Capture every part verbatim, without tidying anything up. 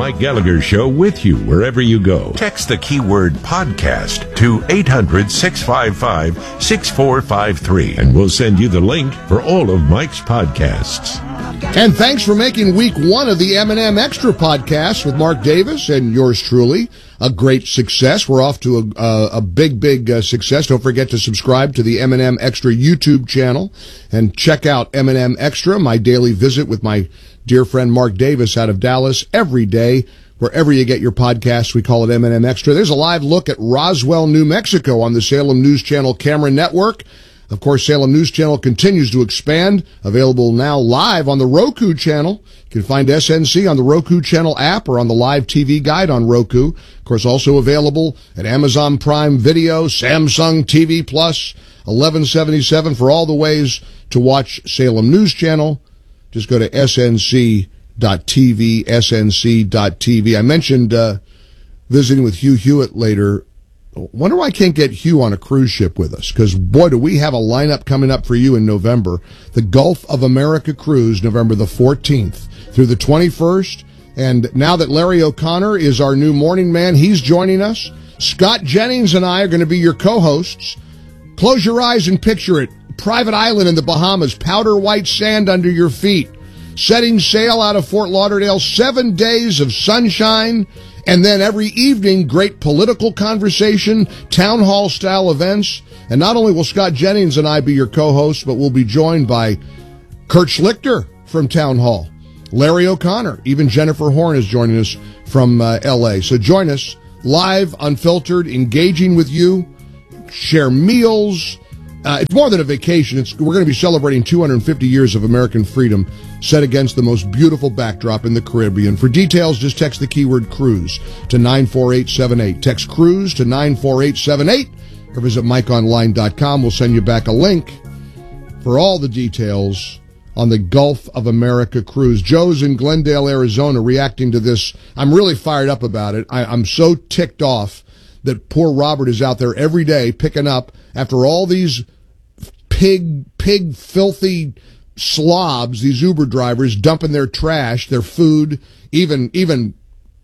Mike Gallagher Show with you wherever you go. Text the keyword podcast to eight hundred, six five five, six four five three, and we'll send you the link for all of Mike's podcasts. And thanks for making week one of the M and M Extra podcast with Mark Davis and yours truly a great success. We're off to a, a, a big, big uh, success. Don't forget to subscribe to the M and M Extra YouTube channel and check out M and M Extra, my daily visit with my dear friend Mark Davis out of Dallas every day. Wherever you get your podcasts, we call it M and M Extra. There's a live look at Roswell, New Mexico on the Salem News Channel camera network. Of course, Salem News Channel continues to expand, available now live on the Roku channel. You can find S N C on the Roku channel app or on the live T V guide on Roku. Of course, also available at Amazon Prime Video, Samsung T V Plus, eleven seventy-seven for all the ways to watch Salem News Channel. Just go to S N C dot T V, S N C dot T V. I mentioned uh, visiting with Hugh Hewitt later. Wonder why I can't get Hugh on a cruise ship with us, because, boy, do we have a lineup coming up for you in November. The Gulf of America cruise, November the fourteenth through the twenty-first. And now that Larry O'Connor is our new morning man, he's joining us. Scott Jennings and I are going to be your co-hosts. Close your eyes and picture it. Private island in the Bahamas, powder white sand under your feet. Setting sail out of Fort Lauderdale, seven days of sunshine. And then every evening, great political conversation, town hall style events. And not only will Scott Jennings and I be your co-hosts, but we'll be joined by Kurt Schlichter from Town Hall, Larry O'Connor, even Jennifer Horn is joining us from uh, L A. So join us live, unfiltered, engaging with you, share meals. Uh, it's more than a vacation. It's, we're going to be celebrating two hundred fifty years of American freedom set against the most beautiful backdrop in the Caribbean. For details, just text the keyword cruise to nine four eight seven eight. Text cruise to nine four eight seven eight or visit mike online dot com. We'll send you back a link for all the details on the Gulf of America cruise. Joe's in Glendale, Arizona, reacting to this. I'm really fired up about it. I, I'm so ticked off that poor Robert is out there every day picking up after all these pig, pig, filthy slobs, these Uber drivers dumping their trash, their food, even, even,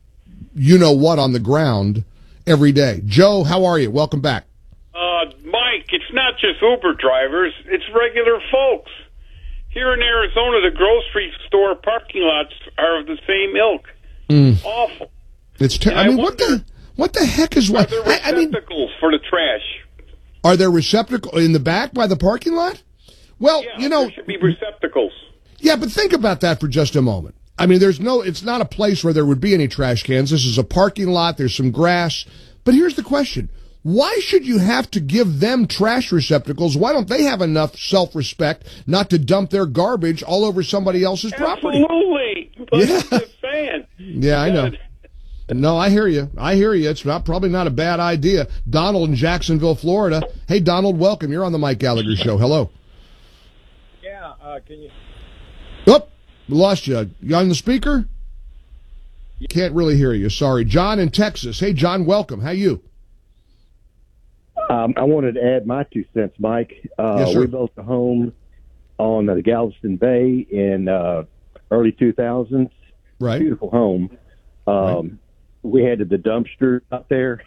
you know what, on the ground every day. Joe, how are you? Welcome back. Uh, Mike, it's not just Uber drivers, it's regular folks. Here in Arizona, the grocery store parking lots are of the same ilk. Mm. Awful. It's ter- I mean, I what the what the heck is what? Are there I, I mean, receptacles for the trash? Are there receptacles in the back by the parking lot? Well, Yeah, you know, there should be receptacles. yeah, but think about that for just a moment. I mean, there's no, it's not a place where there would be any trash cans. This is a parking lot. There's some grass. But here's the question. Why should you have to give them trash receptacles? Why don't they have enough self-respect not to dump their garbage all over somebody else's property? Absolutely. But Yeah. I'm just saying. Yeah, I know. No, I hear you. I hear you. It's not probably not a bad idea. Donald in Jacksonville, Florida. Hey, Donald, welcome. You're on the Mike Gallagher Show. Hello. Yeah, uh, can you... Oh, we lost you. You on the speaker? Can't really hear you. Sorry. John in Texas. Hey, John, welcome. How you? Um, I wanted to add my two cents, Mike. Uh, Yes, sir. we built a home on the Galveston Bay in uh, early two thousands. Right. Beautiful home. Um, Right. We had the dumpster out there,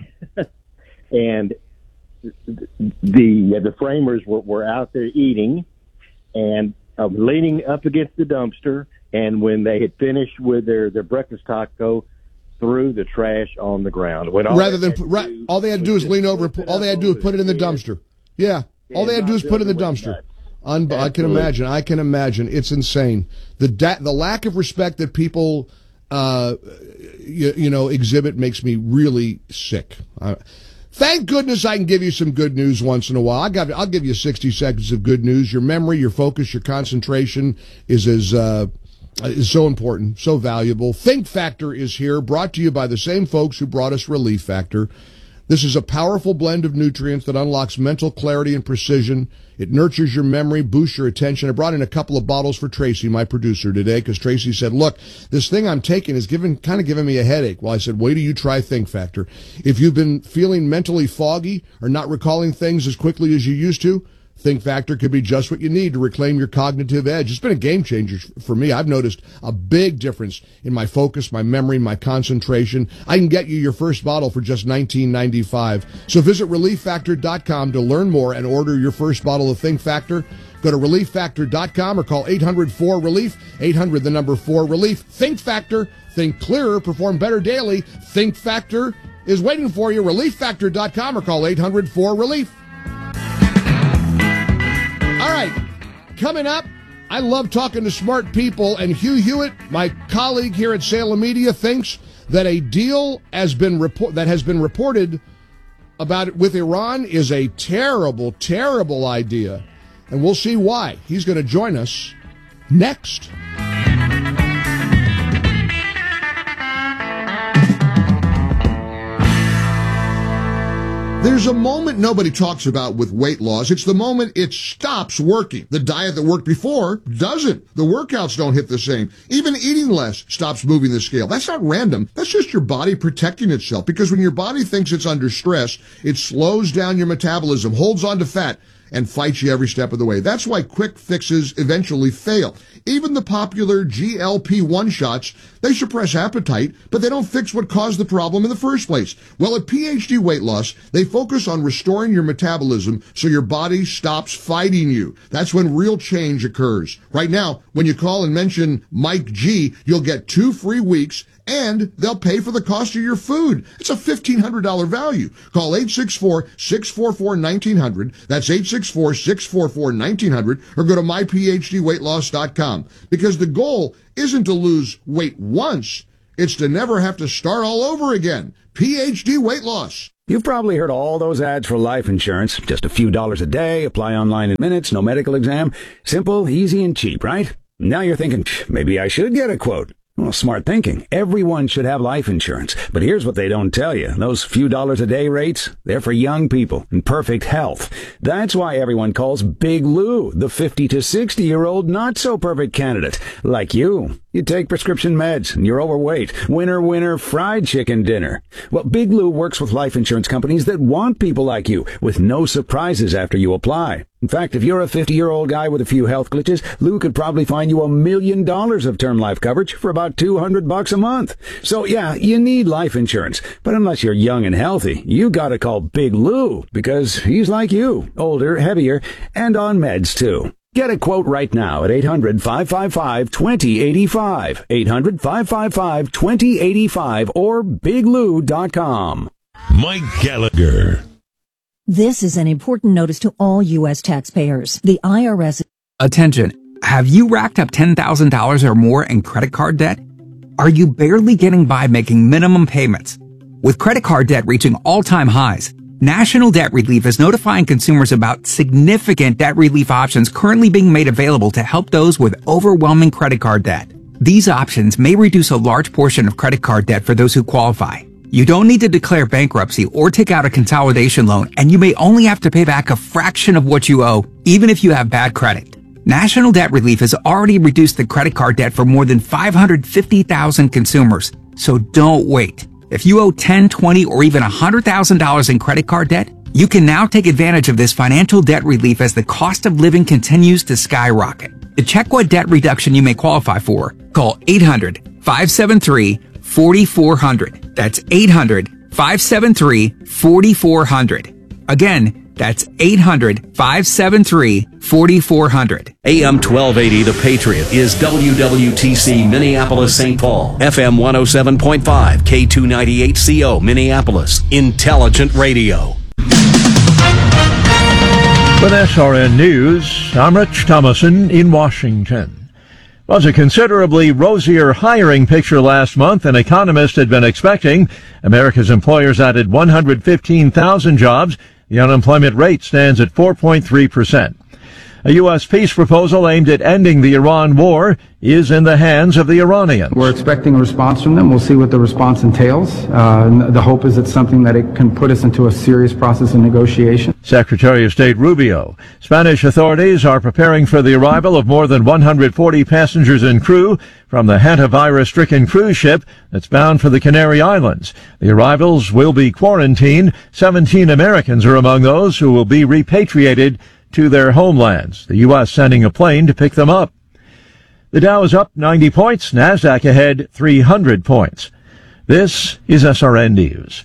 and the the framers were, were out there eating, and uh, leaning up against the dumpster. And when they had finished with their, their breakfast taco, threw the trash on the ground. When all Rather they than had put, to right, do all they had to do was is just lean over. flip it All they up had to do is over put it in the his head. dumpster. Yeah. All they had to do is put it in the not dumpster. build Un- I can Absolutely. imagine. I can imagine. It's insane. The da- the lack of respect that people, uh, you, you know, exhibit makes me really sick. Uh, thank goodness I can give you some good news once in a while. I got. I'll give you sixty seconds of good news. Your memory, your focus, your concentration is as uh, is so important, so valuable. Think Factor is here, brought to you by the same folks who brought us Relief Factor. This is a powerful blend of nutrients that unlocks mental clarity and precision. It nurtures your memory, boosts your attention. I brought in a couple of bottles for Tracy, my producer, today, because Tracy said, look, this thing I'm taking is giving, kind of giving me a headache. Well, I said, wait till you try Think Factor. If you've been feeling mentally foggy or not recalling things as quickly as you used to, Think Factor could be just what you need to reclaim your cognitive edge. It's been a game changer for me. I've noticed a big difference in my focus, my memory, my concentration. I can get you your first bottle for just nineteen ninety-five. So visit relief factor dot com to learn more and order your first bottle of Think Factor. Go to relief factor dot com or call eight hundred four relief, eight hundred the number four relief. Think Factor, think clearer, perform better daily. Think Factor is waiting for you. relief factor dot com or call eight hundred four relief. All right, coming up, I love talking to smart people, and Hugh Hewitt, my colleague here at Salem Media, thinks that a deal has been report that has been reported about it with Iran is a terrible, terrible idea, and we'll see why. He's going to join us next. There's a moment nobody talks about with weight loss. It's the moment it stops working. The diet that worked before doesn't. The workouts don't hit the same. Even eating less stops moving the scale. That's not random. That's just your body protecting itself. Because when your body thinks it's under stress, it slows down your metabolism, holds on to fat, and fights you every step of the way. That's why quick fixes eventually fail. Even the popular G L P one shots, they suppress appetite, but they don't fix what caused the problem in the first place. Well, at P H D Weight Loss, they focus on restoring your metabolism so your body stops fighting you. That's when real change occurs. Right now, when you call and mention Mike G, you'll get two free weeks, and they'll pay for the cost of your food. It's a fifteen hundred dollars value. Call eight six four, six four four, one nine zero zero. That's eight six four, six four four, one nine zero zero, or go to my p h d weight loss dot com. Because the goal isn't to lose weight once, it's to never have to start all over again. P H D Weight Loss. You've probably heard all those ads for life insurance. Just a few dollars a day, apply online in minutes, no medical exam. Simple, easy, and cheap, right? Now you're thinking, maybe I should get a quote. Well, smart thinking. Everyone should have life insurance. But here's what they don't tell you. Those few dollars a day rates, they're for young people in perfect health. That's why everyone calls Big Lou the fifty to sixty-year-old not-so-perfect candidate. Like you. You take prescription meds, and you're overweight. Winner, winner, fried chicken dinner. Well, Big Lou works with life insurance companies that want people like you, with no surprises after you apply. In fact, if you're a fifty-year-old guy with a few health glitches, Lou could probably find you a million dollars of term life coverage for about two hundred bucks a month. So yeah, you need life insurance. But unless you're young and healthy, you gotta call Big Lou, because he's like you, older, heavier, and on meds too. Get a quote right now at eight hundred, five five five, two zero eight five, eight hundred, five five five, two zero eight five, or big lou dot com. Mike Gallagher. This is an important notice to all U S taxpayers. The I R S... Attention. Have you racked up ten thousand dollars or more in credit card debt? Are you barely getting by making minimum payments? With credit card debt reaching all-time highs, National Debt Relief is notifying consumers about significant debt relief options currently being made available to help those with overwhelming credit card debt. These options may reduce a large portion of credit card debt for those who qualify. You don't need to declare bankruptcy or take out a consolidation loan, and you may only have to pay back a fraction of what you owe, even if you have bad credit. National Debt Relief has already reduced the credit card debt for more than five hundred fifty thousand consumers, so don't wait. If you owe ten, twenty, or even one hundred thousand dollars in credit card debt, you can now take advantage of this financial debt relief as the cost of living continues to skyrocket. To check what debt reduction you may qualify for, call eight hundred, five seven three, four four zero zero. That's eight hundred, five seven three, four four zero zero. Again, that's eight hundred, five seven three, four four zero zero. A M twelve eighty The Patriot is W W T C Minneapolis Saint Paul. F M one oh seven point five, K two ninety-eight C O Minneapolis. Intelligent radio. With S R N News, I'm Rich Thomason in Washington. It was a considerably rosier hiring picture last month than economists had been expecting. America's employers added one hundred fifteen thousand jobs. The unemployment rate stands at four point three percent. A U S peace proposal aimed at ending the Iran war is in the hands of the Iranians. We're expecting a response from them. We'll see what the response entails. Uh, the hope is it's something that it can put us into a serious process of negotiation. Secretary of State Rubio. Spanish authorities are preparing for the arrival of more than one hundred forty passengers and crew from the hantavirus-stricken cruise ship that's bound for the Canary Islands. The arrivals will be quarantined. seventeen Americans are among those who will be repatriated to their homelands, the U S sending a plane to pick them up. The Dow is up ninety points, NASDAQ ahead three hundred points. This is S R N News.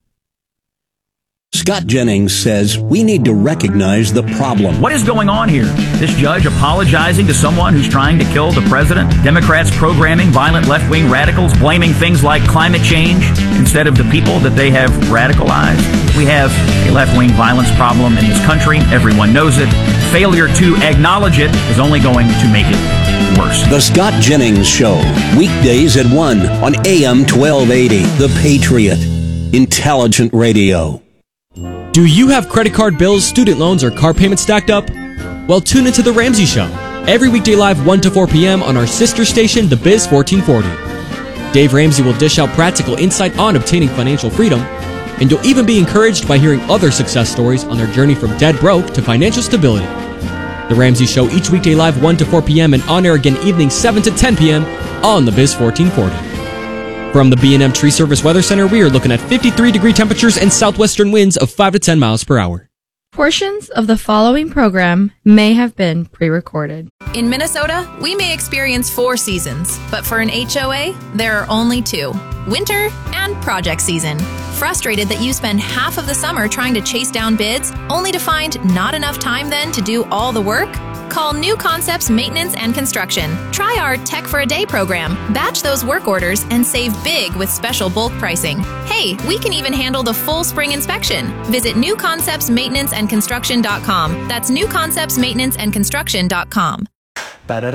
Scott Jennings says we need to recognize the problem. What is going on here? This judge apologizing to someone who's trying to kill the president? Democrats programming violent left-wing radicals, blaming things like climate change instead of the people that they have radicalized? We have a left-wing violence problem in this country. Everyone knows it. Failure to acknowledge it is only going to make it worse. The Scott Jennings Show, weekdays at one on A M twelve eighty. The Patriot. Intelligent radio. Do you have credit card bills, student loans, or car payments stacked up? Well, tune into The Ramsey Show, every weekday live one to four p.m. on our sister station, The Biz fourteen forty. Dave Ramsey will dish out practical insight on obtaining financial freedom, and you'll even be encouraged by hearing other success stories on their journey from dead broke to financial stability. The Ramsey Show each weekday live one to four p.m. and on air again evening seven to ten p.m. on The Biz fourteen forty. From the B and M Tree Service Weather Center, we are looking at fifty-three degree temperatures and southwestern winds of five to ten miles per hour. Portions of the following program may have been pre-recorded. In Minnesota, we may experience four seasons, but for an H O A, there are only two: winter and project season. Frustrated that you spend half of the summer trying to chase down bids, only to find not enough time then to do all the work? Call New Concepts Maintenance and Construction. Try our Tech for a Day program. Batch those work orders and save big with special bulk pricing. Hey, we can even handle the full spring inspection. Visit new concepts maintenance and construction dot com. That's new concepts maintenance and construction dot com.